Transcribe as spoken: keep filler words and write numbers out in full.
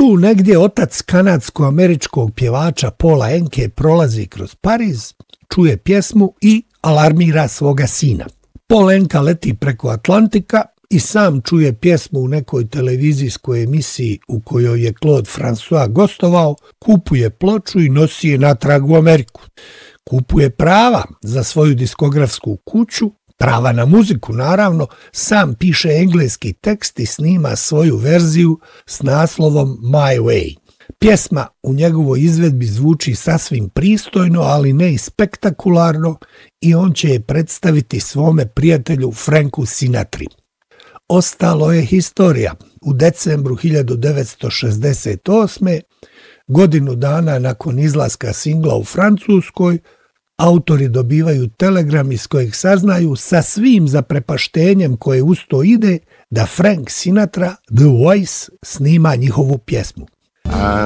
Tu negdje otac kanadsko-američkog pjevača Paula Enke prolazi kroz Pariz, čuje pjesmu i alarmira svoga sina. Paul Enka leti preko Atlantika i sam čuje pjesmu u nekoj televizijskoj emisiji u kojoj je Claude François gostovao, kupuje ploču i nosi je natrag u Ameriku. Kupuje prava za svoju diskografsku kuću, prava na muziku naravno, sam piše engleski tekst i snima svoju verziju s naslovom My Way. Pjesma u njegovoj izvedbi zvuči sasvim pristojno, ali ne i spektakularno, i on će je predstaviti svome prijatelju Franku Sinatri. Ostalo je historija. U decembru hiljadu devetsto šezdeset osme. godinu dana nakon izlaska singla u Francuskoj, autori dobivaju telegram iz kojeg saznaju sa svim zaprepaštenjem koje uz to ide da Frank Sinatra, The Voice, snima njihovu pjesmu.